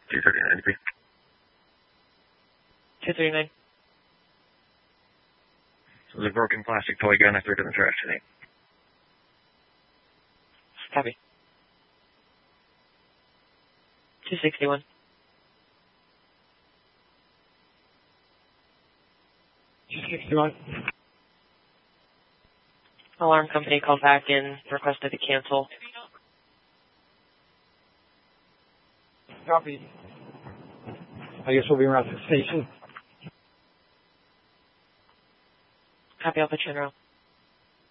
239 degree. 239. So there's a broken plastic toy gun I threw it in the trash today. Copy. 261. Alarm company called back in, requested to cancel. Copy. I guess we'll be around the station. Copy, I'll put you in row.